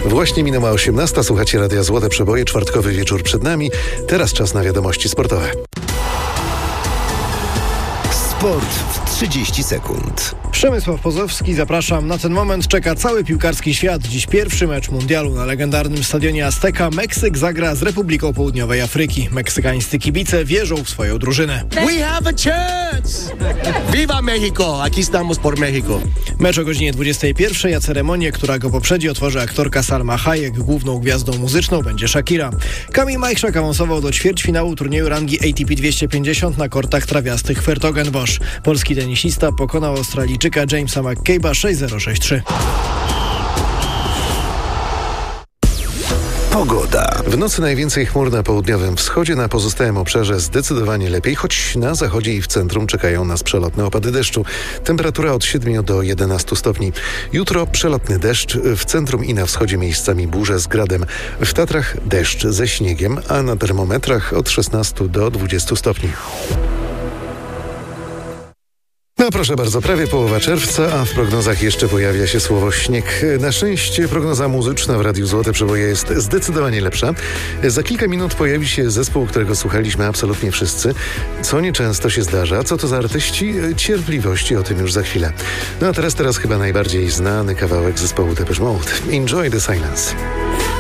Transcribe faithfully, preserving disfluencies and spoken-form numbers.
Właśnie minęła osiemnasta, słuchacie Radia Złote Przeboje, czwartkowy wieczór przed nami. Teraz czas na wiadomości sportowe. Sport w trzydzieści sekund. Przemysław Pozowski, zapraszam. Na ten moment czeka cały piłkarski świat. Dziś pierwszy mecz mundialu na legendarnym stadionie Azteca. Meksyk zagra z Republiką Południowej Afryki. Meksykańscy kibice wierzą w swoją drużynę. We have a chance! Viva Mexico! Aquí estamos por México. Mecz o godzinie dwudziestej pierwszej, a ceremonię, która go poprzedzi, otworzy aktorka Salma Hayek. Główną gwiazdą muzyczną będzie Shakira. Kamil Majchrzak awansował do ćwierćfinału turnieju rangi A T P dwieście pięćdziesiąt na kortach trawiastych w Hertogenbosch. Polski tenisista pokonał Australijczyka Jamesa McCabe'a sześć zero sześć trzy. Pogoda. W nocy najwięcej chmur na południowym wschodzie, na pozostałym obszarze zdecydowanie lepiej, choć na zachodzie i w centrum czekają nas przelotne opady deszczu. Temperatura od siedmiu do jedenastu stopni. Jutro przelotny deszcz, w centrum i na wschodzie miejscami burze z gradem. W Tatrach deszcz ze śniegiem, a na termometrach od szesnastu do dwudziestu stopni. No proszę bardzo, prawie połowa czerwca, a w prognozach jeszcze pojawia się słowo śnieg. Na szczęście prognoza muzyczna w Radiu Złote Przeboje jest zdecydowanie lepsza. Za kilka minut pojawi się zespół, którego słuchaliśmy absolutnie wszyscy, co nieczęsto się zdarza. Co to za artyści? Cierpliwości, o tym już za chwilę. No a teraz, teraz chyba najbardziej znany kawałek zespołu Depeche Mode. Enjoy the silence.